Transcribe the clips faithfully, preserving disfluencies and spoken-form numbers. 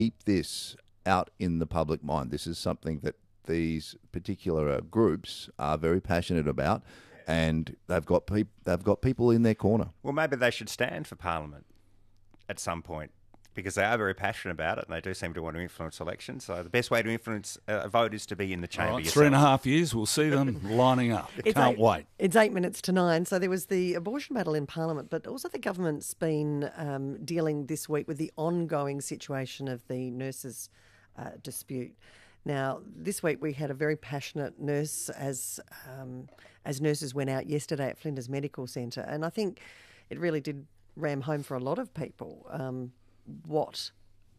keep this out in the public mind. This is something that these particular uh, groups are very passionate about, and they've got peop- they've got people in their corner. Well, maybe they should stand for Parliament at some point, because they are very passionate about it and they do seem to want to influence elections. So the best way to influence a vote is to be in the chamber All right, yourself. three and a half years, we'll see them lining up. It's Can't eight, wait. It's eight minutes to nine. So there was the abortion battle in Parliament, but also the government's been um, dealing this week with the ongoing situation of the nurses' uh, dispute. Now, this week we had a very passionate nurse as um, as nurses went out yesterday at Flinders Medical Centre, and I think it really did ram home for a lot of people um, what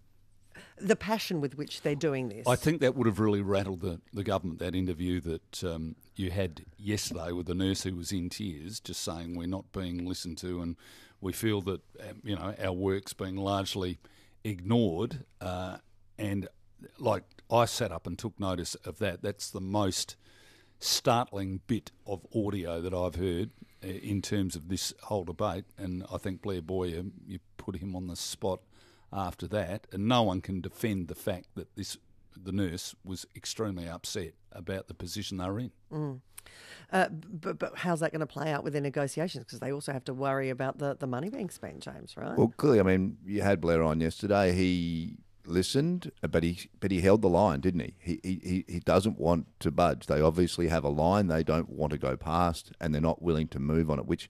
the passion with which they're doing this. I think that would have really rattled the, the government, that interview that um, you had yesterday with the nurse who was in tears, just saying we're not being listened to and we feel that um, you know our work's being largely ignored. Uh, and like I sat up and took notice of that. That's the most startling bit of audio that I've heard uh, in terms of this whole debate. And I think Blair Boyer, you put him on the spot after that, and no one can defend the fact that this the nurse was extremely upset about the position they were in. Mm. Uh, but, but how's that going to play out with their negotiations? Because they also have to worry about the, the money being spent, James, right? Well, clearly, I mean, you had Blair on yesterday. He listened, but he but he held the line, didn't he? He he he doesn't want to budge. They obviously have a line they don't want to go past, and they're not willing to move on it, which...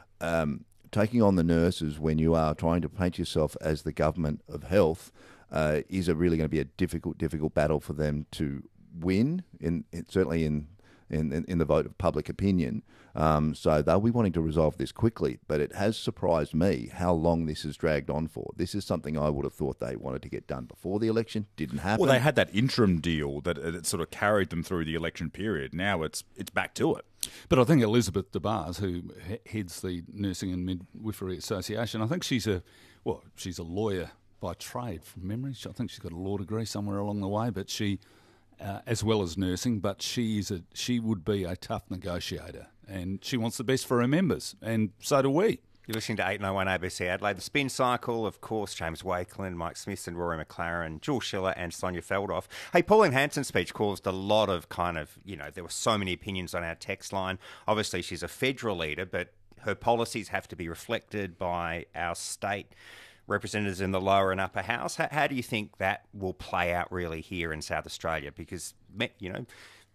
Um, taking on the nurses when you are trying to paint yourself as the government of health uh, is a really going to be a difficult, difficult battle for them to win, in, in certainly in, in in the vote of public opinion. Um, so they'll be wanting to resolve this quickly, but it has surprised me how long this has dragged on for. This is something I would have thought they wanted to get done before the election. Didn't happen. Well, they had that interim deal that it sort of carried them through the election period. Now it's it's back to it. But I think Elizabeth DeBars, who he- heads the Nursing and Midwifery Association, I think she's a well, she's a lawyer by trade from memory. I think she's got a law degree somewhere along the way, but she, uh, as well as nursing, but she is a she would be a tough negotiator, and she wants the best for her members, and so do we. You're listening to eight oh one A B C Adelaide. The Spin Cycle, of course, James Wakeland, Mike Smithson, Rory McLaren, Jules Schiller and Sonia Feldhoff. Hey, Pauline Hanson's speech caused a lot of kind of, you know, there were so many opinions on our text line. Obviously, she's a federal leader, but her policies have to be reflected by our state representatives in the lower and upper house. How, how do you think that will play out really here in South Australia? Because, you know...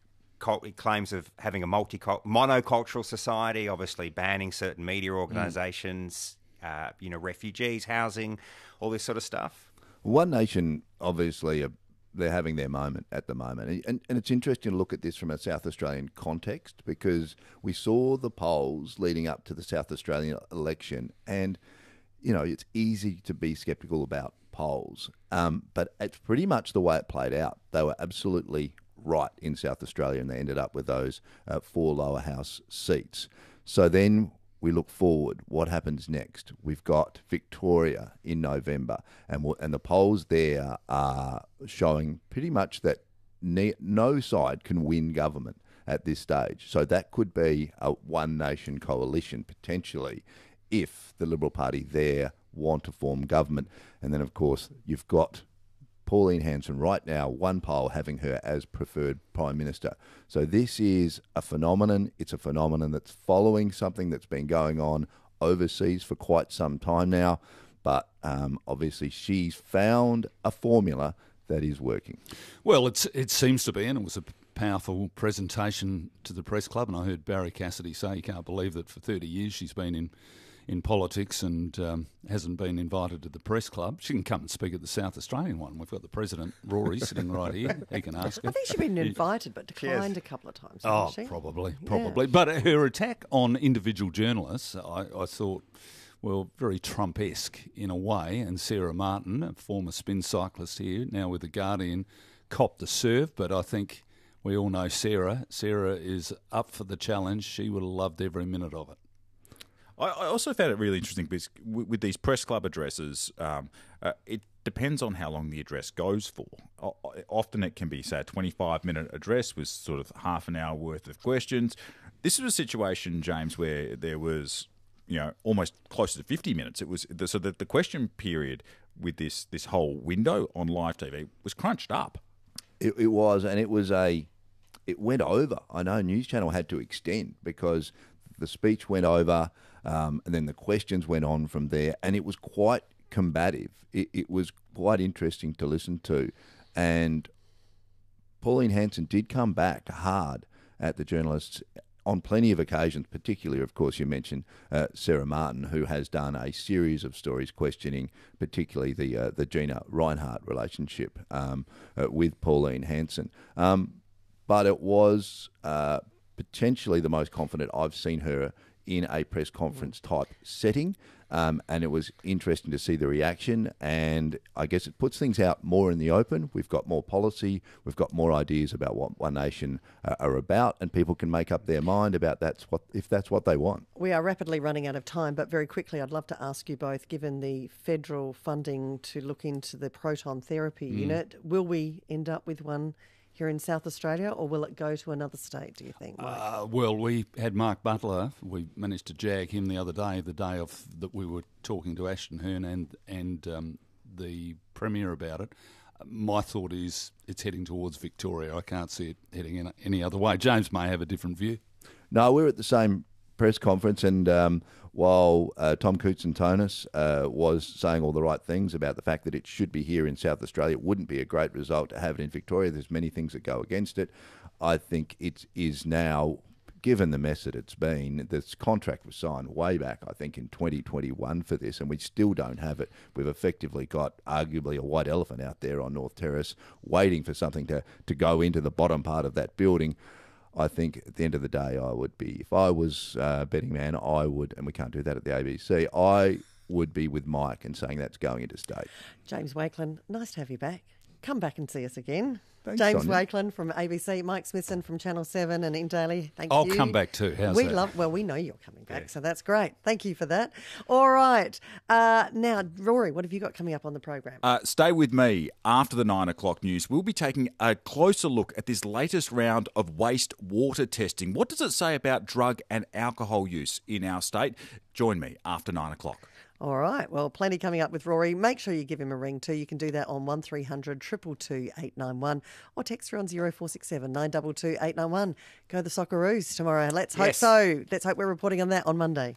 claims of having a multi monocultural society, obviously banning certain media organisations, mm. uh, you know, refugees, housing, all this sort of stuff. One Nation, obviously, uh, they're having their moment at the moment. And, and it's interesting to look at this from a South Australian context, because we saw the polls leading up to the South Australian election, and, you know, it's easy to be sceptical about polls, um, but it's pretty much the way it played out. They were absolutely right in South Australia, and they ended up with those uh, four lower house seats. So then we look forward. What happens next? We've got Victoria in November, and we'll, and the polls there are showing pretty much that ne- no side can win government at this stage. So that could be a One Nation coalition potentially, if the Liberal Party there want to form government. And then, of course, you've got Pauline Hanson right now, one poll having her as preferred Prime Minister. So this is a phenomenon. It's a phenomenon that's following something that's been going on overseas for quite some time now. But um, obviously she's found a formula that is working. Well, it's it seems to be, and it was a powerful presentation to the press club. And I heard Barry Cassidy say, you can't believe that for thirty years she's been in in politics and um, hasn't been invited to the press club. She can come and speak at the South Australian one. We've got the President, Rory, sitting right here. He can ask her. I think she's been invited but declined a couple of times, Oh, hasn't she? probably, Yeah. probably. But her attack on individual journalists, I, I thought, well, very Trump-esque in a way. And Sarah Martin, a former spin cyclist here, now with The Guardian, copped the serve. But I think we all know Sarah. Sarah is up for the challenge. She would have loved every minute of it. I also found it really interesting because with these press club addresses, um, uh, it depends on how long the address goes for. Often it can be, say, a twenty-five minute address with sort of half an hour worth of questions. This was a situation, James, where there was, you know, almost closer to fifty minutes. It was so that the question period with this this whole window on live T V was crunched up. It, it was, and it was a, it went over. I know News Channel had to extend because the speech went over, um, and then the questions went on from there, and it was quite combative. It, it was quite interesting to listen to, and Pauline Hanson did come back hard at the journalists on plenty of occasions, particularly, of course, you mentioned uh, Sarah Martin, who has done a series of stories questioning particularly the uh, the Gina Reinhardt relationship um, uh, with Pauline Hanson. Um, but it was uh, potentially the most confident I've seen her in a press conference type setting. Um, and it was interesting to see the reaction, and I guess it puts things out more in the open. We've got more policy, we've got more ideas about what One Nation uh, are about, and people can make up their mind about that's what if that's what they want. We are rapidly running out of time, but very quickly I'd love to ask you both, given the federal funding to look into the proton therapy mm. unit, will we end up with one here in South Australia, or will it go to another state, do you think, Mike? Uh, well, we had Mark Butler. We managed to jag him the other day, the day of that we were talking to Ashton Hearn and, and um, the Premier about it. My thought is it's heading towards Victoria. I can't see it heading in any other way. James may have a different view. No, we're at the same press conference, and um, while uh, Tom Koutsantonis uh, was saying all the right things about the fact that it should be here in South Australia, it wouldn't be a great result to have it in Victoria. There's many things that go against it. I think it is now, given the mess that it's been, this contract was signed way back, I think, in twenty twenty-one for this, and we still don't have it. We've effectively got arguably a white elephant out there on North Terrace waiting for something to, to go into the bottom part of that building. I think at the end of the day, I would be, if I was a betting man, I would, and we can't do that at the A B C, I would be with Mike and saying that's going into state. James Wakelin, nice to have you back. Come back and see us again. Thanks, James Sonia. Wakelin from A B C, Mike Smithson from Channel seven and In Daily. Thank I'll you. come back too. How's we that? love. Well, we know you're coming back, Yeah. so that's great. Thank you for that. All right. Uh, now, Rory, what have you got coming up on the program? Uh, stay with me after the nine o'clock news. We'll be taking a closer look at this latest round of waste water testing. What does it say about drug and alcohol use in our state? Join me after nine o'clock. All right. Well, plenty coming up with Rory. Make sure you give him a ring too. You can do that on one three hundred two two two eight nine one or text her on zero four six seven nine two two eight nine one. Go the Socceroos tomorrow. Let's hope Yes. so. Let's hope we're reporting on that on Monday.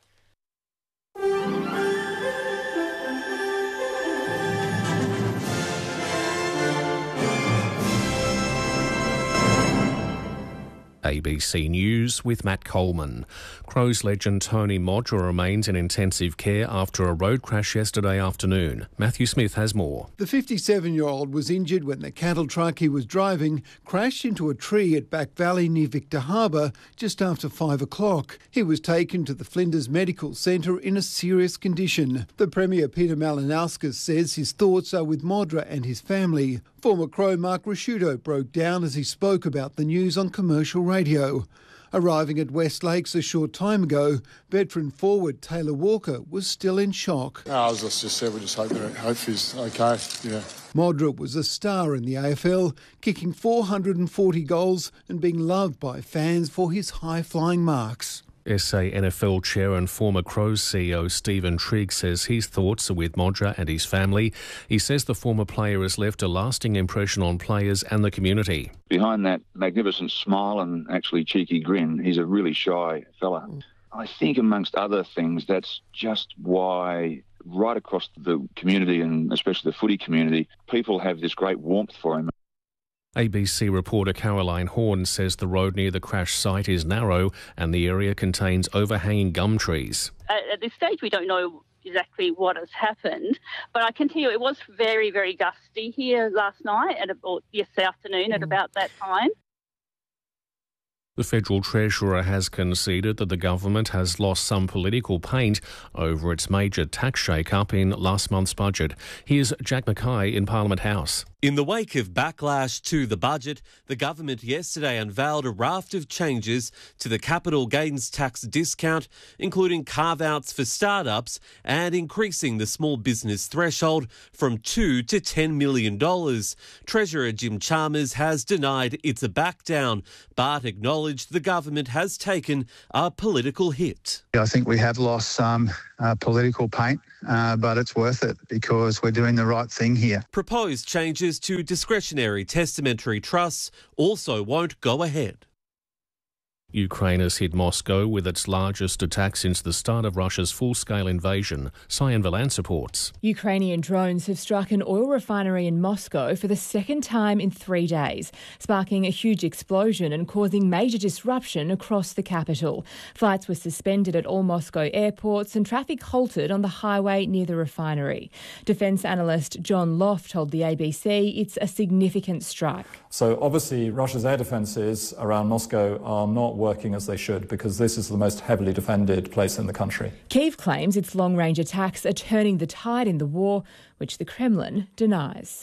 A B C News with Matt Coleman. Crows legend Tony Modra remains in intensive care after a road crash yesterday afternoon. Matthew Smith has more. The fifty-seven-year-old was injured when the cattle truck he was driving crashed into a tree at Back Valley near Victor Harbour just after five o'clock. He was taken to the Flinders Medical Centre in a serious condition. The Premier Peter Malinauskas says his thoughts are with Modra and his family. Former Crow Mark Rasciuto broke down as he spoke about the news on commercial radio. Arriving at West Lakes a short time ago, veteran forward Taylor Walker was still in shock. Oh, as I just said, we just hope that hope he's okay. Yeah. Modra was a star in the A F L, kicking four hundred forty goals and being loved by fans for his high-flying marks. S A N F L chair and former Crows C E O Stephen Trigg says his thoughts are with Modra and his family. He says the former player has left a lasting impression on players and the community. Behind that magnificent smile and actually cheeky grin, he's a really shy fella. I think amongst other things, that's just why right across the community and especially the footy community, people have this great warmth for him. A B C reporter Caroline Horn says the road near the crash site is narrow and the area contains overhanging gum trees. At this stage, we don't know exactly what has happened, but I can tell you it was very, very gusty here last night, at, or yesterday afternoon at about that time. The Federal Treasurer has conceded that the government has lost some political paint over its major tax shake-up in last month's budget. Here's Jack Mackay in Parliament House. In the wake of backlash to the budget, the government yesterday unveiled a raft of changes to the capital gains tax discount, including carve-outs for startups and increasing the small business threshold from two to ten million dollars. Treasurer Jim Chalmers has denied it's a back-down, but acknowledged acknowledged the government has taken a political hit. I think we have lost some uh, political paint, uh, but it's worth it because we're doing the right thing here. Proposed changes to discretionary testamentary trusts also won't go ahead. Ukraine has hit Moscow with its largest attack since the start of Russia's full-scale invasion. Cyan Valance reports. Ukrainian drones have struck an oil refinery in Moscow for the second time in three days, sparking a huge explosion and causing major disruption across the capital. Flights were suspended at all Moscow airports and traffic halted on the highway near the refinery. Defence analyst John Loft told the A B C it's a significant strike. So obviously Russia's air defences around Moscow are not working as they should because this is the most heavily defended place in the country. Kyiv claims its long-range attacks are turning the tide in the war, which the Kremlin denies.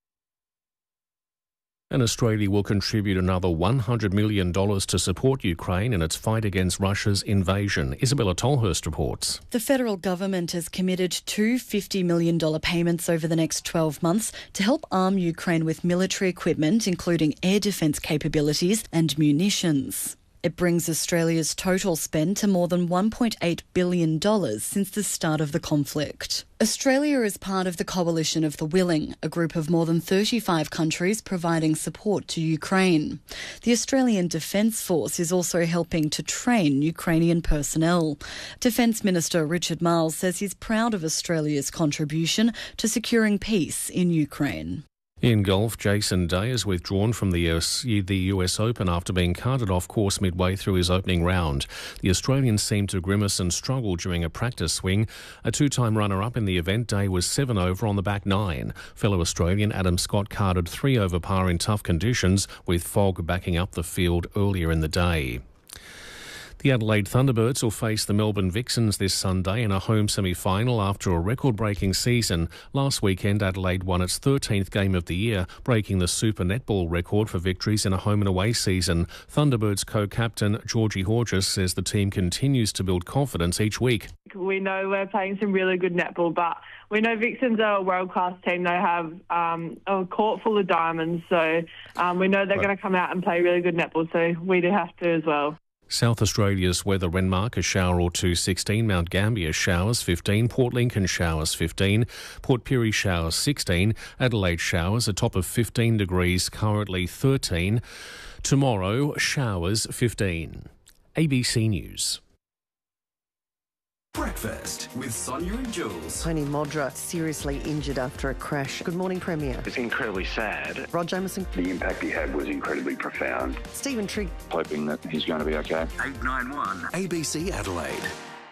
And Australia will contribute another one hundred million dollars to support Ukraine in its fight against Russia's invasion. Isabella Tolhurst reports. The federal government has committed two fifty million dollars payments over the next twelve months to help arm Ukraine with military equipment, including air defence capabilities and munitions. It brings Australia's total spend to more than one point eight billion dollars since the start of the conflict. Australia is part of the Coalition of the Willing, a group of more than thirty-five countries providing support to Ukraine. The Australian Defence Force is also helping to train Ukrainian personnel. Defence Minister Richard Marles says he's proud of Australia's contribution to securing peace in Ukraine. In golf, Jason Day has withdrawn from the U S, the U S Open after being carted off course midway through his opening round. The Australian seemed to grimace and struggle during a practice swing. A two-time runner-up in the event, Day was seven over on the back nine. Fellow Australian Adam Scott carded three over par in tough conditions, with fog backing up the field earlier in the day. The Adelaide Thunderbirds will face the Melbourne Vixens this Sunday in a home semi-final after a record-breaking season. Last weekend, Adelaide won its thirteenth game of the year, breaking the Super Netball record for victories in a home and away season. Thunderbirds co-captain Georgie Horges says the team continues to build confidence each week. We know we're playing some really good netball, but we know Vixens are a world-class team. They have um, a court full of diamonds, so um, we know they're right. going to come out and play really good netball, so we do have to as well. South Australia's weather: Renmark a shower or two sixteen, Mount Gambier showers fifteen, Port Lincoln showers fifteen, Port Pirie showers sixteen, Adelaide showers a top of fifteen degrees, currently thirteen. Tomorrow, showers fifteen. A B C News. Breakfast with Sonia and Jules. Tony Modra seriously injured after a crash. Good morning, Premier. It's incredibly sad. Rod Jameson. The impact he had was incredibly profound. Stephen Trigg. Hoping that he's going to be okay. eight nine one A B C Adelaide.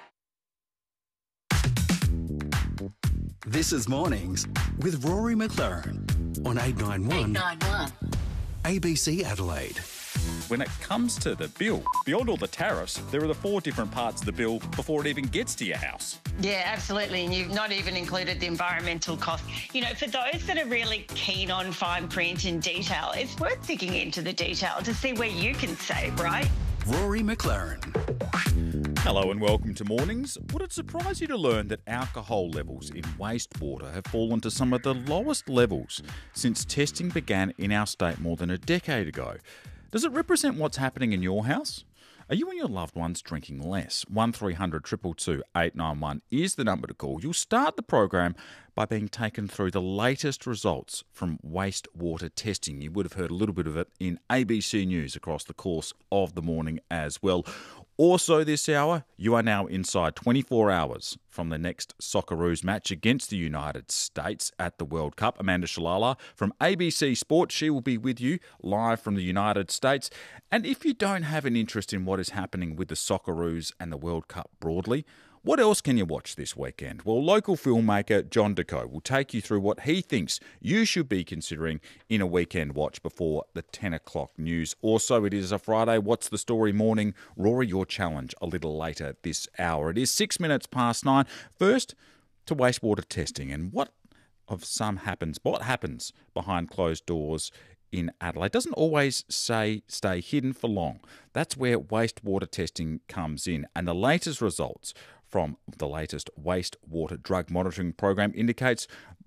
This is Mornings with Rory McLaren on eight nine one A B C Adelaide. When it comes to the bill, beyond all the tariffs, there are the four different parts of the bill before it even gets to your house. Yeah, absolutely. And you've not even included the environmental cost. You know, for those that are really keen on fine print and detail, it's worth digging into the detail to see where you can save, right? Rory McLaren. Hello and welcome to Mornings. Would it surprise you to learn that alcohol levels in wastewater have fallen to some of the lowest levels since testing began in our state more than a decade ago? Does it represent what's happening in your house? Are you and your loved ones drinking less? one three hundred two two two eight nine one is the number to call. You'll start the program by being taken through the latest results from wastewater testing. You would have heard a little bit of it in A B C News across the course of the morning as well. Also this hour, you are now inside twenty-four hours from the next Socceroos match against the United States at the World Cup. Amanda Shalala from A B C Sport, she will be with you live from the United States. And if you don't have an interest in what is happening with the Socceroos and the World Cup broadly, what else can you watch this weekend? Well, local filmmaker John Deco will take you through what he thinks you should be considering in a weekend watch before the ten o'clock news. Also, it is a Friday What's the Story morning. Rory, your challenge a little later this hour. It is six minutes past nine. First, to wastewater testing and what of some happens, what happens behind closed doors in Adelaide. Doesn't always say stay hidden for long. That's where wastewater testing comes in. And the latest results from the latest wastewater drug monitoring program indicates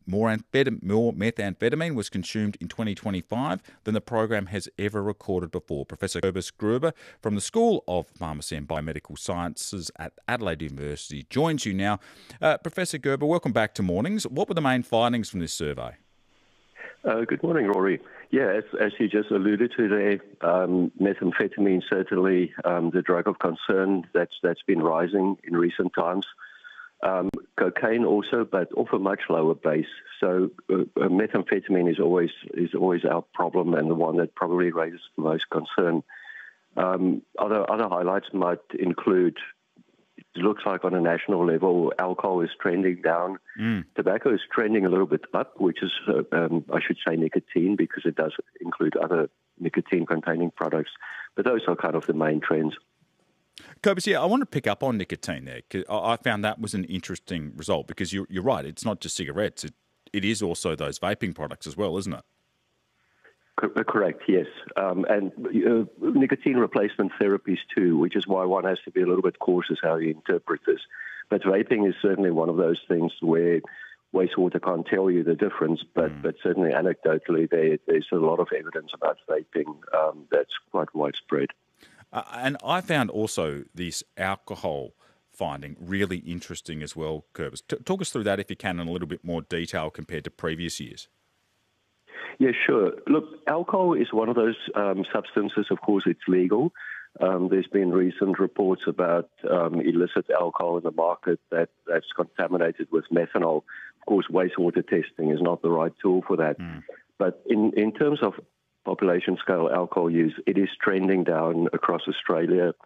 more, amphetam- more methamphetamine was consumed in twenty twenty-five than the program has ever recorded before. Professor Kobus Gruber from the School of Pharmacy and Biomedical Sciences at Adelaide University joins you now. Uh, Professor Gerber, welcome back to Mornings. What were the main findings from this survey? Uh, good morning, Rory. Yeah, as, as you just alluded to there, um, methamphetamine certainly um, the drug of concern that's that's been rising in recent times. Um, cocaine also, but off a much lower base. So uh, uh, methamphetamine is always is always our problem and the one that probably raises the most concern. Um, other other highlights might include. It looks like on a national level, alcohol is trending down. Mm. Tobacco is trending a little bit up, which is, uh, um, I should say, nicotine, because it does include other nicotine-containing products. But those are kind of the main trends. Kobus, yeah, I want to pick up on nicotine there, because I found that was an interesting result, because you're, you're right, it's not just cigarettes, it, it is also those vaping products as well, isn't it? Correct, yes. Um, and uh, nicotine replacement therapies too, which is why one has to be a little bit cautious how you interpret this. But vaping is certainly one of those things where wastewater can't tell you the difference, but, mm. but certainly anecdotally there, there's a lot of evidence about vaping um, that's quite widespread. Uh, and I found also this alcohol finding really interesting as well, Kobus. T- talk us through that if you can in a little bit more detail compared to previous years. Yeah, sure. Look, alcohol is one of those um, substances, of course, it's legal. Um, there's been recent reports about um, illicit alcohol in the market that, that's contaminated with methanol. Of course, wastewater testing is not the right tool for that. Mm. But in, in terms of population scale alcohol use, it is trending down across Australia.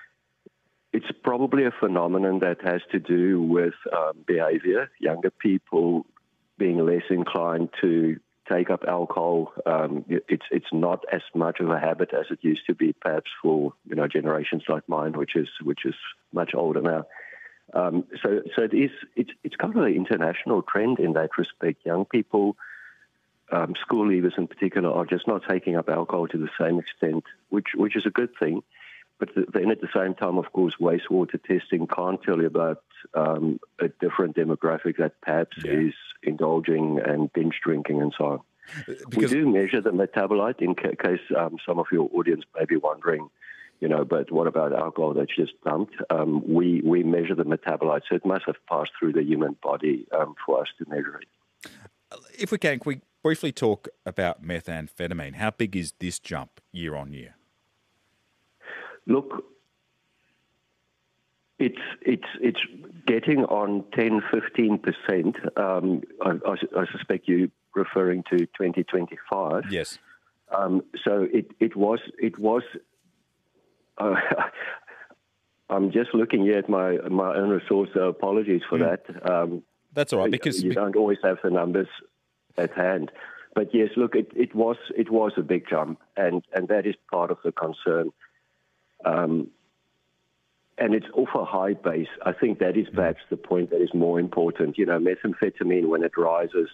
It's probably a phenomenon that has to do with um, behaviour, younger people being less inclined to take up alcohol. Um, it's it's not as much of a habit as it used to be, perhaps for you know generations like mine, which is which is much older now. Um, so so it is it's it's kind of an international trend in that respect. Young people, um, school leavers in particular, are just not taking up alcohol to the same extent, which which is a good thing. But then at the same time, of course, wastewater testing can't tell you about um, a different demographic that perhaps yeah. is indulging and binge drinking and so on. Because we do measure the metabolite in ca- case um, some of your audience may be wondering, you know, but what about alcohol that's just dumped? Um, we, we measure the metabolite, so it must have passed through the human body um, for us to measure it. If we can, can we briefly talk about methamphetamine? How big is this jump year on year? Look, it's it's it's getting on ten, fifteen percent. Um, I, I, I suspect you're referring to twenty twenty-five. Yes. Um, so it, it was it was. Uh, I'm just looking here at my my own resource. So apologies for mm. that. Um, That's all right, because you don't always have the numbers at hand. But yes, look, it, it was it was a big jump, and, and that is part of the concern. Um, and it's off a high base. I think that is perhaps the point that is more important. You know, methamphetamine, when it rises,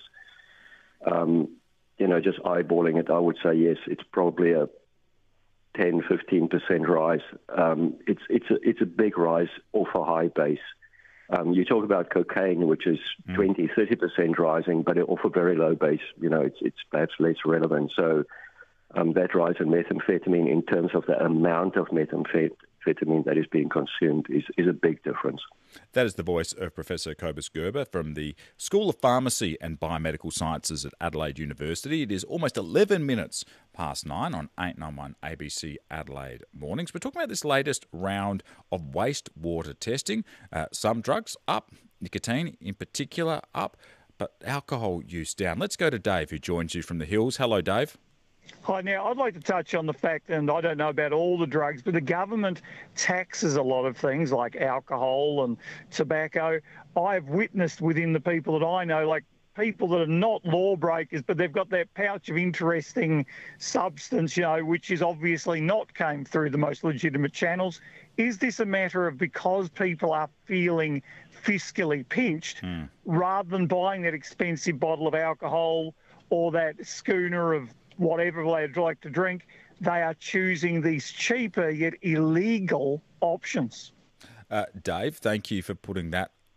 um, you know, just eyeballing it, I would say, yes, it's probably a ten, fifteen percent rise. Um, it's, it's, a, it's a big rise off a high base. Um, you talk about cocaine, which is mm. twenty, thirty percent rising, but off a very low base, you know, it's, it's perhaps less relevant. So, Um, that rise in methamphetamine in terms of the amount of methamphetamine that is being consumed is, is a big difference. That is the voice of Professor Kobus Gerber from the School of Pharmacy and Biomedical Sciences at Adelaide University. It is almost eleven minutes past nine on eight ninety-one A B C Adelaide Mornings. We're talking about this latest round of wastewater testing. Uh, some drugs up, nicotine in particular up, but alcohol use down. Let's go to Dave, who joins you from the Hills. Hello, Dave. Hi, now I'd like to touch on the fact, and I don't know about all the drugs, but the government taxes a lot of things like alcohol and tobacco. I've witnessed within the people that I know, like people that are not lawbreakers, but they've got that pouch of interesting substance, you know, which is obviously not came through the most legitimate channels. Is this a matter of because people are feeling fiscally pinched, mm. rather than buying that expensive bottle of alcohol or that schooner of whatever they'd like to drink, they are choosing these cheaper yet illegal options? Uh, Dave, thank you for putting that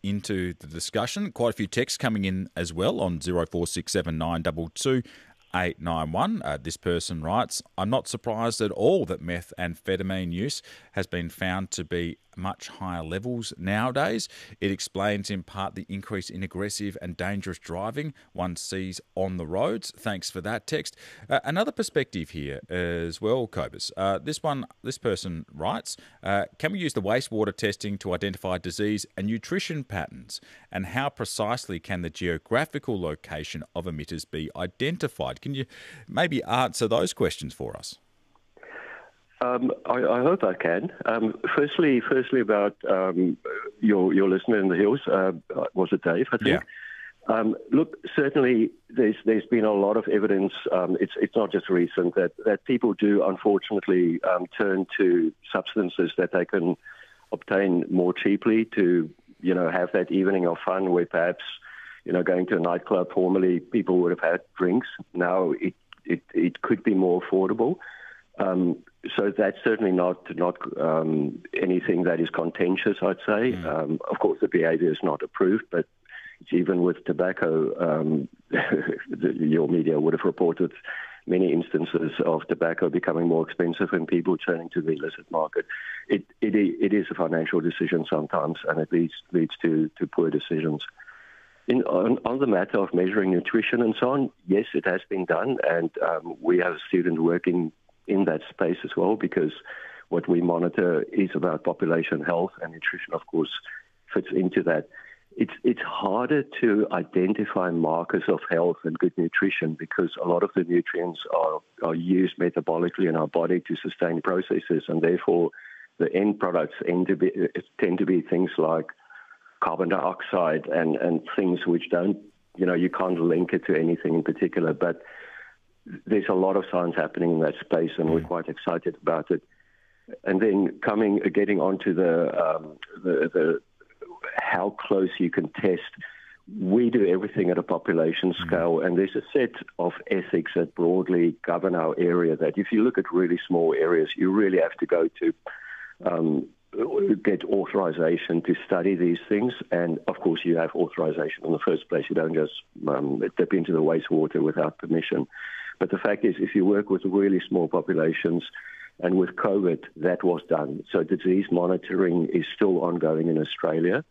into the discussion. Quite a few texts coming in as well on zero four six seven nine two two eight nine one. Uh, this person writes, I'm not surprised at all that methamphetamine use has been found to be much higher levels nowadays. It explains in part the increase in aggressive and dangerous driving one sees on the roads. Thanks for that text. Uh, another perspective here as well, Cobus. Uh, this one, this person writes, uh, can we use the wastewater testing to identify disease and nutrition patterns? And how precisely can the geographical location of emitters be identified? Can you maybe answer those questions for us? Um, I, I hope I can. Um, firstly, firstly about um, your your listener in the hills. Uh, was it Dave? I think. Yeah. Um, look, certainly there's there's been a lot of evidence. Um, it's it's not just recent that, that people do unfortunately um, turn to substances that they can obtain more cheaply to you know have that evening of fun where perhaps you know going to a nightclub formerly people would have had drinks. Now it it, it could be more affordable. Um, so that's certainly not not um, anything that is contentious, I'd say. Mm. Um, of course, the behaviour is not approved, but even with tobacco, um, the, your media would have reported many instances of tobacco becoming more expensive and people turning to the illicit market. It it, it is a financial decision sometimes, and it leads leads to, to poor decisions. In, on, on the matter of measuring nutrition and so on, yes, it has been done, and um, we have a student working in that space as well, because what we monitor is about population health, and nutrition, of course, fits into that. It's it's harder to identify markers of health and good nutrition because a lot of the nutrients are, are used metabolically in our body to sustain processes, and therefore the end products tend to be, tend to be things like carbon dioxide and, and things which don't, you know, you can't link it to anything in particular, but there's a lot of science happening in that space, and mm. we're quite excited about it. And then coming, getting onto the, um, the the how close you can test. We do everything at a population scale, mm. and there's a set of ethics that broadly govern our area. That if you look at really small areas, you really have to go to um, get authorization to study these things. And of course, you have authorization in the first place. You don't just um, dip into the wastewater without permission. But the fact is, if you work with really small populations, and with COVID, that was done. So disease monitoring is still ongoing in Australia.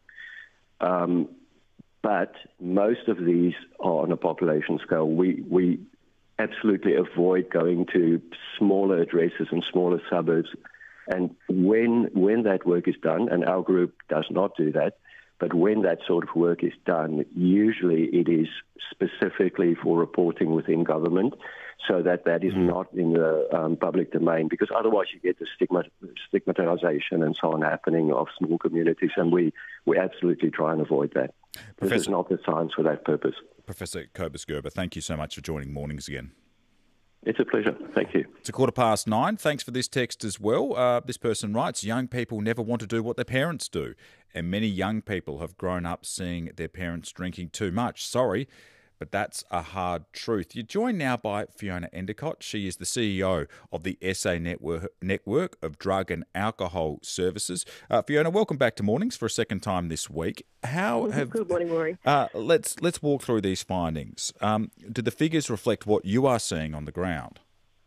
Um, but most of these are on a population scale. We, we absolutely avoid going to smaller addresses and smaller suburbs. And when, when that work is done, and our group does not do that, but when that sort of work is done, usually it is specifically for reporting within government, so that that is not in the um, public domain, because otherwise you get the stigma, stigmatization and so on happening of small communities, and we, we absolutely try and avoid that. Professor, this is not the science for that purpose. Professor Cobus Gerber, thank you so much for joining Mornings again. It's a pleasure. Thank you. It's a quarter past nine. Thanks for this text as well. Uh, this person writes, young people never want to do what their parents do, and many young people have grown up seeing their parents drinking too much. Sorry, but that's a hard truth. You're joined now by Fiona Endicott. She is the C E O of the S A Network, Network of Drug and Alcohol Services. Uh, Fiona, welcome back to Mornings for a second time this week. How have Good morning, Rory. Uh, let's let's walk through these findings. Um, do the figures reflect what you are seeing on the ground?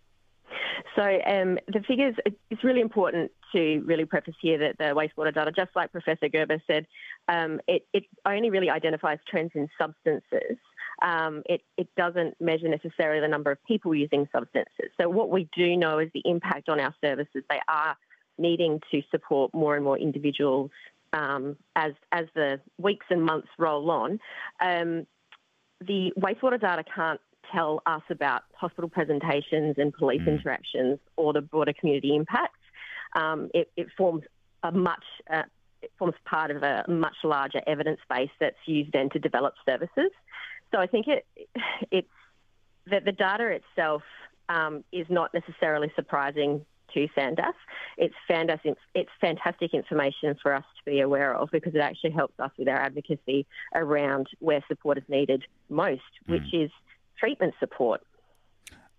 So um, the figures, it's really important to really preface here that the wastewater data, just like Professor Gerber said, um, it, it only really identifies trends in substances. Um, it, it doesn't measure necessarily the number of people using substances. So what we do know is the impact on our services. They are needing to support more and more individuals um, as, as the weeks and months roll on. Um, the wastewater data can't tell us about hospital presentations and police mm. interactions or the broader community impacts. Um, it, it forms a much uh, it forms part of a much larger evidence base that's used then to develop services. So I think it it's that the data itself um, is not necessarily surprising to Sandas. It's Sandas, it's fantastic information for us to be aware of, because it actually helps us with our advocacy around where support is needed most, which mm. is treatment support. Uh,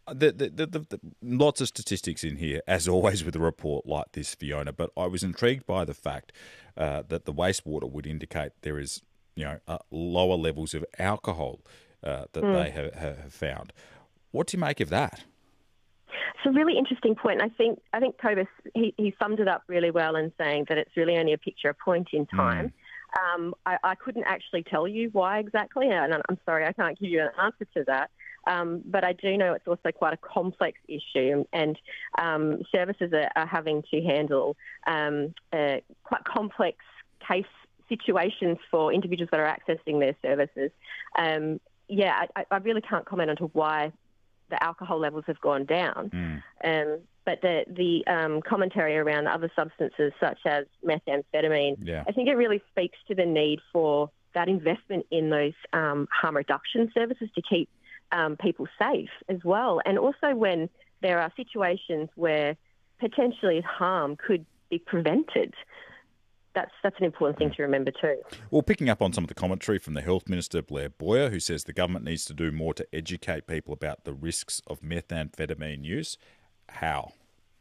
The, the, the, the, the, lots of statistics in here, as always with a report like this, Fiona, but I was intrigued by the fact uh, that the wastewater would indicate there is, you know, uh, lower levels of alcohol uh, that mm. they have, have found. What do you make of that? It's a really interesting point. I think I think Cobus, he, he summed it up really well in saying that it's really only a picture, a point in time. Mm. Um, I, I couldn't actually tell you why exactly, and I'm sorry, I can't give you an answer to that. Um, but I do know it's also quite a complex issue, and um, services are, are having to handle um, uh, quite complex case situations for individuals that are accessing their services. Um, yeah, I, I really can't comment on to why the alcohol levels have gone down. Mm. Um, but the, the um, commentary around other substances such as methamphetamine, yeah. I think it really speaks to the need for that investment in those um, harm reduction services to keep um, people safe as well. And also when there are situations where potentially harm could be prevented. That's that's an important thing to remember too. Well, picking up on some of the commentary from the Health Minister, Blair Boyer, who says the government needs to do more to educate people about the risks of methamphetamine use. How?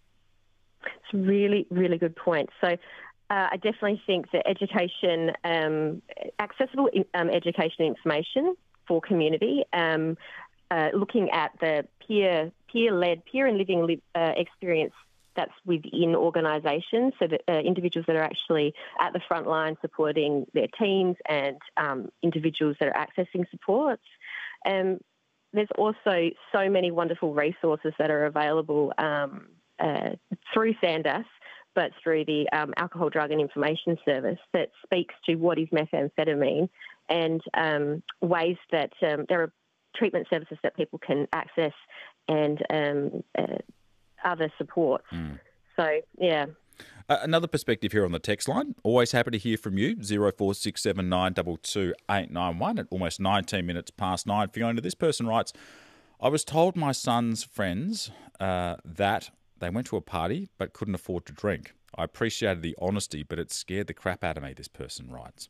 It's a really, really good point. So uh, I definitely think that education, um, accessible um, education information for community, um, uh, looking at the peer, peer-led, peer and living li- uh, experience that's within organisations, so that uh, individuals that are actually at the front line supporting their teams and um, individuals that are accessing supports. Um, there's also so many wonderful resources that are available um, uh, through SANDAS, but through the um, Alcohol, Drug and Information Service that speaks to what is methamphetamine and um, ways that um, there are treatment services that people can access and um, uh, other supports. Mm. So, yeah. Uh, another perspective here on the text line. Always happy to hear from you. zero four six seven nine two two eight nine one at almost nineteen minutes past nine. Fiona, this person writes, I was told my son's friends uh, that they went to a party but couldn't afford to drink. I appreciated the honesty, but it scared the crap out of me, this person writes.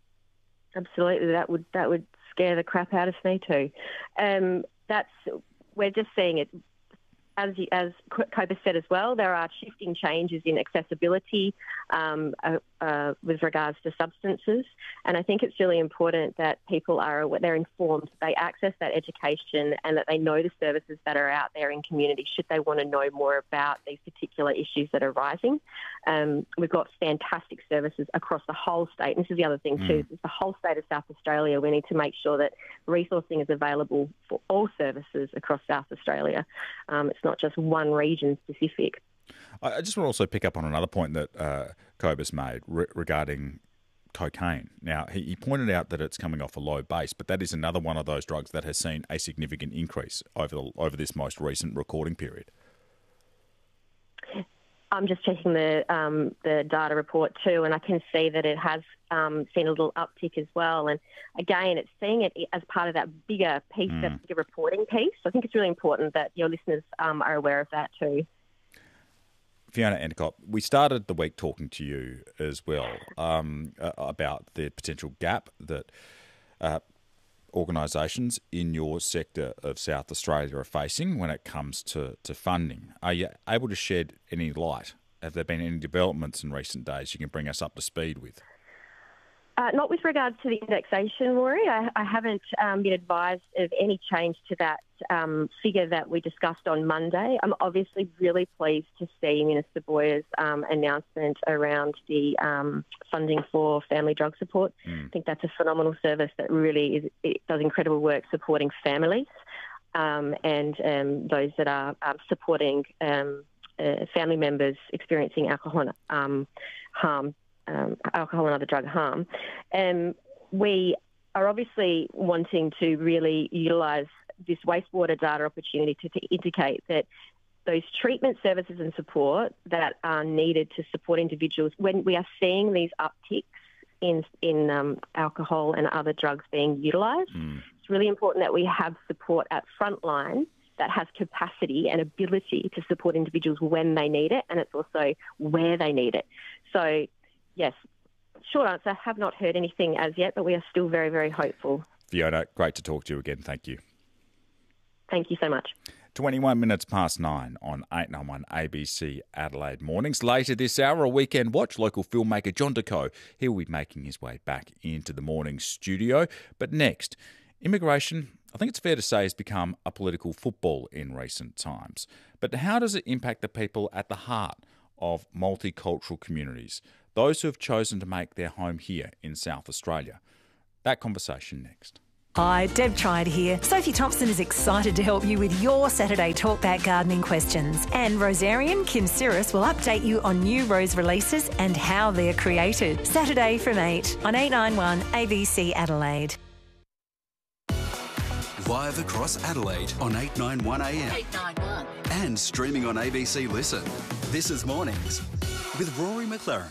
Absolutely. That would that would scare the crap out of me too. Um, that's we're just seeing it. As you, as Cobus said as well, there are shifting changes in accessibility um, uh, uh, with regards to substances, and I think it's really important that people are they're informed, they access that education, and that they know the services that are out there in community should they want to know more about these particular issues that are rising. Um, we've got fantastic services across the whole state, and this is the other thing too. Mm. It's the whole state of South Australia. We need to make sure that resourcing is available for all services across South Australia. Um, it's not just one region specific. I just want to also pick up on another point that uh, Cobus made re- regarding cocaine. Now, he, he pointed out that it's coming off a low base, but that is another one of those drugs that has seen a significant increase over the, over this most recent recording period. I'm just checking the um, the data report too, and I can see that it has um, seen a little uptick as well. And again, it's seeing it as part of that bigger piece, mm. that bigger reporting piece. So I think it's really important that your listeners um, are aware of that too. Fiona Endicott, we started the week talking to you as well um, uh, about the potential gap that uh, organisations in your sector of South Australia are facing when it comes to, to funding. Are you able to shed any light? Have there been any developments in recent days you can bring us up to speed with? Uh, not with regards to the indexation, Rory. I, I haven't um, been advised of any change to that um, figure that we discussed on Monday. I'm obviously really pleased to see Minister Boyer's um, announcement around the um, funding for family drug support. Mm. I think that's a phenomenal service that really is, it does incredible work supporting families um, and um, those that are um, supporting um, uh, family members experiencing alcohol um, harm. Um, alcohol and other drug harm. Um, we are obviously wanting to really utilise this wastewater data opportunity to, to indicate that those treatment services and support that are needed to support individuals, when we are seeing these upticks in, in um, alcohol and other drugs being utilised, mm. it's really important that we have support at frontline that has capacity and ability to support individuals when they need it, and it's also where they need it. So, yes, short answer, have not heard anything as yet, but we are still very, very hopeful. Fiona, great to talk to you again. Thank you. Thank you so much. twenty-one minutes past nine on eight ninety-one A B C Adelaide Mornings. Later this hour, a weekend watch, local filmmaker John DeCoe. He'll be making his way back into the morning studio. But next, immigration, I think it's fair to say, has become a political football in recent times. But how does it impact the people at the heart of multicultural communities, those who have chosen to make their home here in South Australia? That conversation next. Hi, Deb Tried here. Sophie Thompson is excited to help you with your Saturday Talkback gardening questions. And Rosarian Kim Cirrus will update you on new rose releases and how they're created. Saturday from eight on eight ninety-one A B C Adelaide. Live across Adelaide on eight ninety-one A M. eight ninety-one. And streaming on A B C Listen. This is Mornings with Rory McLaren.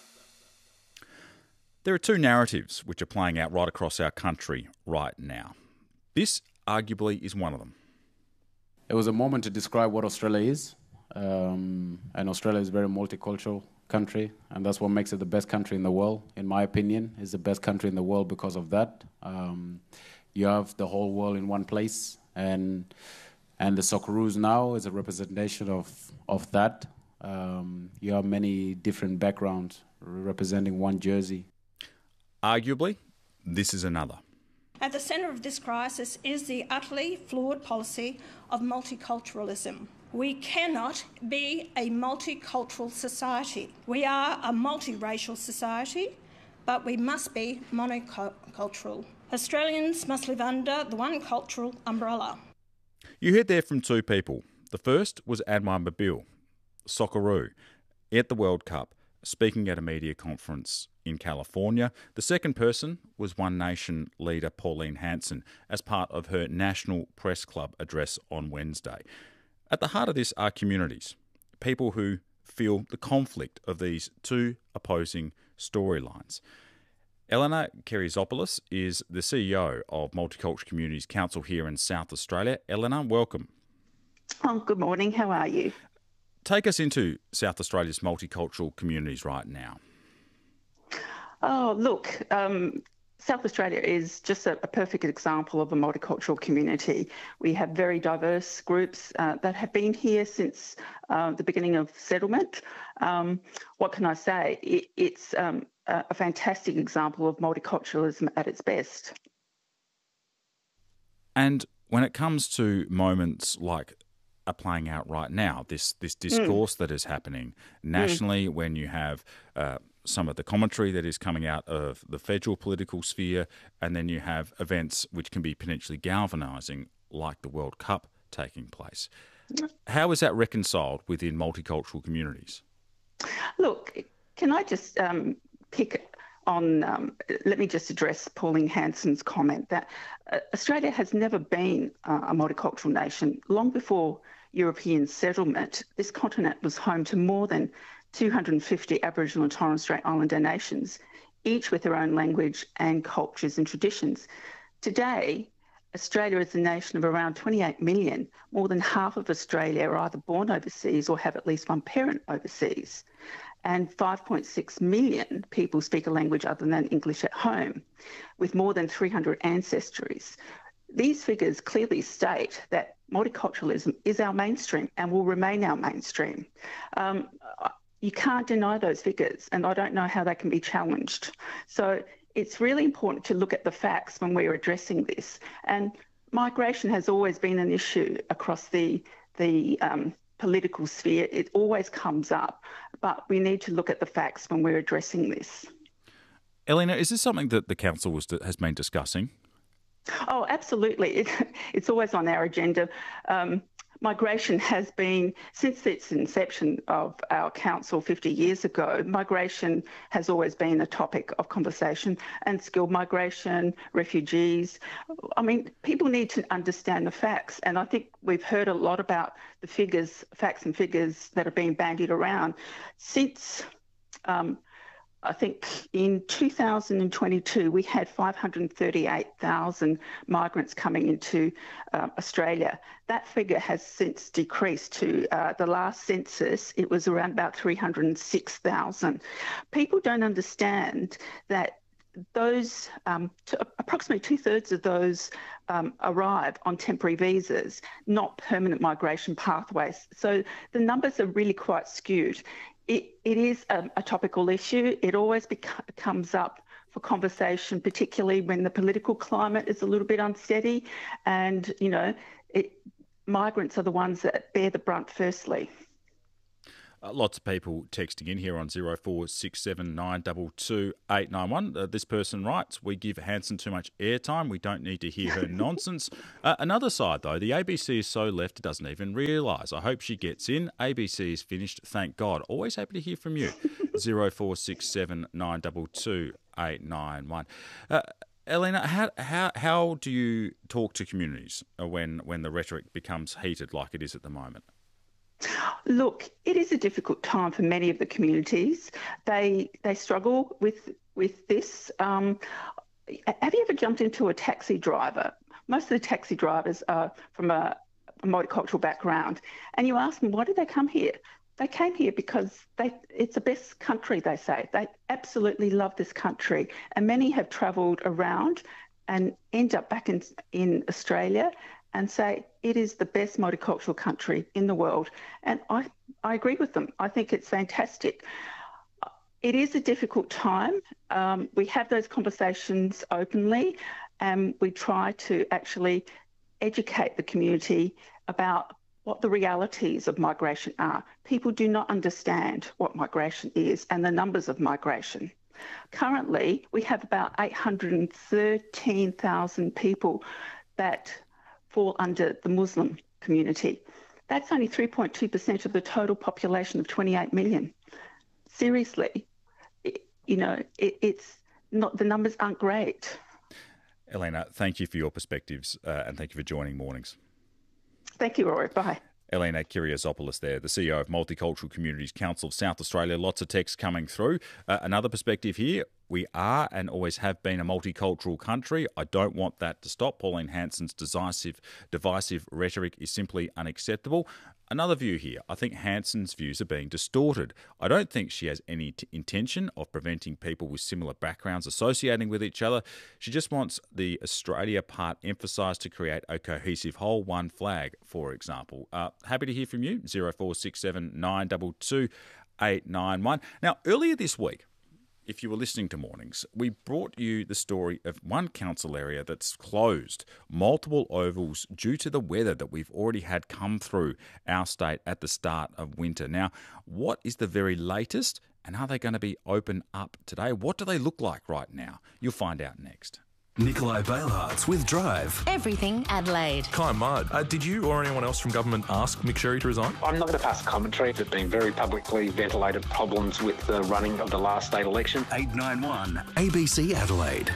There are two narratives which are playing out right across our country right now. This, arguably, is one of them. It was a moment to describe what Australia is. Um, and Australia is a very multicultural country, and that's what makes it the best country in the world, in my opinion. It's the best country in the world because of that. Um, you have the whole world in one place, and and the Socceroos now is a representation of, of that. Um, you have many different backgrounds representing one jersey. Arguably, this is another. At the centre of this crisis is the utterly flawed policy of multiculturalism. We cannot be a multicultural society. We are a multiracial society, but we must be monocultural. Australians must live under the one cultural umbrella. You heard there from two people. The first was Anwar Mobile, Socceroo, at the World Cup, speaking at a media conference in California. The second person was One Nation leader Pauline Hanson as part of her National Press Club address on Wednesday. At the heart of this are communities, people who feel the conflict of these two opposing storylines. Elena Kerizopoulos is the C E O of Multicultural Communities Council here in South Australia. Elena, welcome. Oh, good morning. How are you? Take us into South Australia's multicultural communities right now. Oh, look, um, South Australia is just a, a perfect example of a multicultural community. We have very diverse groups uh, that have been here since uh, the beginning of settlement. Um, what can I say? It, it's um, a, a fantastic example of multiculturalism at its best. And when it comes to moments like are playing out right now, this this discourse mm. that is happening nationally, mm. when you have uh, some of the commentary that is coming out of the federal political sphere, and then you have events which can be potentially galvanising, like the World Cup taking place. How is that reconciled within multicultural communities? Look, can I just um, pick on, um, let me just address Pauline Hanson's comment that uh, Australia has never been uh, a multicultural nation. Long before European settlement, this continent was home to more than two hundred fifty Aboriginal and Torres Strait Islander nations, each with their own language and cultures and traditions. Today, Australia is a nation of around twenty-eight million. More than half of Australia are either born overseas or have at least one parent overseas. And five point six million people speak a language other than English at home, with more than three hundred ancestries. These figures clearly state that multiculturalism is our mainstream and will remain our mainstream. Um, you can't deny those figures, and I don't know how they can be challenged. So it's really important to look at the facts when we're addressing this. And migration has always been an issue across the, the um, political sphere. It always comes up, but we need to look at the facts when we're addressing this. Elena, is this something that the council was, has been discussing? Oh, absolutely. It, it's always on our agenda. Um, migration has been, since its inception of our council fifty years ago, migration has always been a topic of conversation, and skilled migration, refugees. I mean, people need to understand the facts, and I think we've heard a lot about the figures, facts and figures that are being bandied around. Since um, I think in two thousand twenty-two, we had five hundred thirty-eight thousand migrants coming into uh, Australia. That figure has since decreased to uh, the last census, it was around about three hundred six thousand. People don't understand that those um, t- approximately two-thirds of those um, arrive on temporary visas, not permanent migration pathways. So the numbers are really quite skewed. It, it is a, a topical issue. It always bec- comes up for conversation, particularly when the political climate is a little bit unsteady. And, you know, it, migrants are the ones that bear the brunt firstly. Uh, lots of people texting in here on zero four six seven nine two two eight nine one. Uh, this person writes, we give Hanson too much airtime. We don't need to hear her nonsense. Uh, another side, though, the A B C is so left it doesn't even realise. I hope she gets in. A B C is finished, thank God. Always happy to hear from you. zero four six seven nine two two eight nine one. Uh, Elena, how, how how do you talk to communities when, when the rhetoric becomes heated like it is at the moment? Look, it is a difficult time for many of the communities. They they struggle with with this. Um, have you ever jumped into a taxi driver? Most of the taxi drivers are from a, a multicultural background, and you ask them, why did they come here? They came here because they it's the best country, they say. They absolutely love this country, and many have travelled around and end up back in in Australia and say it is the best multicultural country in the world. And I, I agree with them. I think it's fantastic. It is a difficult time. Um, we have those conversations openly, and we try to actually educate the community about what the realities of migration are. People do not understand what migration is and the numbers of migration. Currently, we have about eight hundred thirteen thousand people that fall under the Muslim community. That's only three point two percent of the total population of twenty-eight million. Seriously, it, you know, it, it's not, the numbers aren't great. Elena, thank you for your perspectives uh, and thank you for joining Mornings. Thank you, Rory. Bye. Elena Kyriazopoulos there, the C E O of Multicultural Communities Council of South Australia. Lots of texts coming through. Uh, another perspective here, we are and always have been a multicultural country. I don't want that to stop. Pauline Hanson's decisive, divisive rhetoric is simply unacceptable. Another view here, I think Hanson's views are being distorted. I don't think she has any t- intention of preventing people with similar backgrounds associating with each other. She just wants the Australia part emphasised to create a cohesive whole, one flag, for example. Uh, happy to hear from you, zero four six seven nine two two eight nine one. Now, earlier this week, if you were listening to Mornings, we brought you the story of one council area that's closed, multiple ovals due to the weather that we've already had come through our state at the start of winter. Now, what is the very latest and are they going to be open up today? What do they look like right now? You'll find out next. Nikolai Bailhartz with Drive. Everything Adelaide. Kai Mudd, uh, did you or anyone else from government ask Mick Sherry to resign? I'm not going to pass commentary. There's been very publicly ventilated problems with the running of the last state election. eight nine one A B C Adelaide.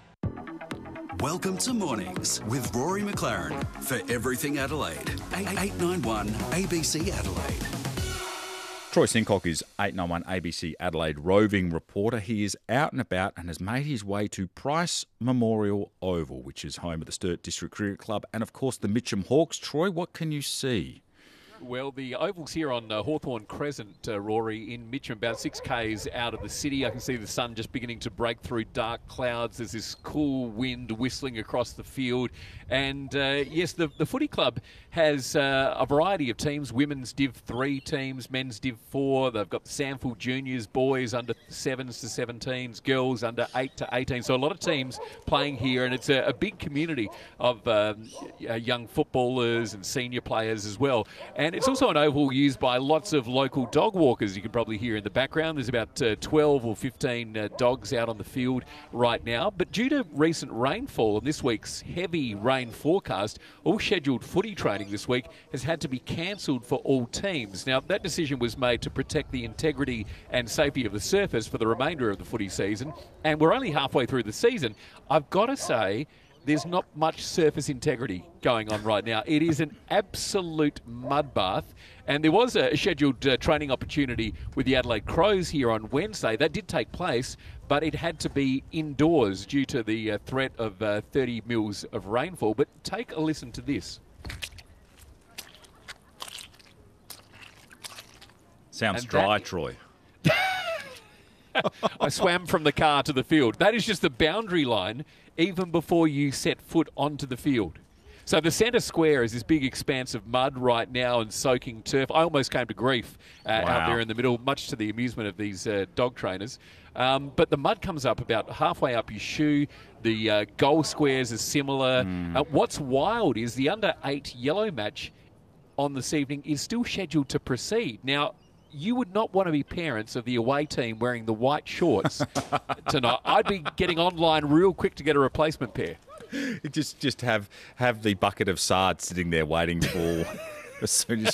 Welcome to Mornings with Rory McLaren for Everything Adelaide. eight nine one A B C Adelaide. Troy Sincock is eight nine one A B C Adelaide roving reporter. He is out and about and has made his way to Price Memorial Oval, which is home of the Sturt District Cricket Club and, of course, the Mitcham Hawks. Troy, what can you see? Well, the oval's here on uh, Hawthorn Crescent, uh, Rory, in Mitcham, about six k's out of the city. I can see the sun just beginning to break through dark clouds. There's this cool wind whistling across the field. And, uh, yes, the, the footy club has uh, a variety of teams, women's Div three teams, men's Div four. They've got the Samford Juniors, boys under sevens to seventeens, girls under eight to eighteen. So a lot of teams playing here, and it's a, a big community of um, young footballers and senior players as well. And it's also an oval used by lots of local dog walkers. You can probably hear in the background. There's about uh, twelve or fifteen uh, dogs out on the field right now. But due to recent rainfall and this week's heavy rain forecast, all scheduled footy training this week has had to be cancelled for all teams. Now, that decision was made to protect the integrity and safety of the surface for the remainder of the footy season. And we're only halfway through the season. I've got to say, there's not much surface integrity going on right now. It is an absolute mud bath. And there was a scheduled uh, training opportunity with the Adelaide Crows here on Wednesday. That did take place, but it had to be indoors due to the uh, threat of uh, thirty mils of rainfall. But take a listen to this. Sounds And dry, that... Troy. I swam from the car to the field. That is just the boundary line even before you set foot onto the field. So the centre square is this big expanse of mud right now and soaking turf. I almost came to grief uh, Wow. out there in the middle, much to the amusement of these uh, dog trainers. Um, but the mud comes up about halfway up your shoe. The uh, goal squares are similar. Mm. Uh, what's wild is the under eight yellow match on this evening is still scheduled to proceed. Now, you would not want to be parents of the away team wearing the white shorts tonight. I'd be getting online real quick to get a replacement pair. Just just have have the bucket of sard sitting there waiting for as soon as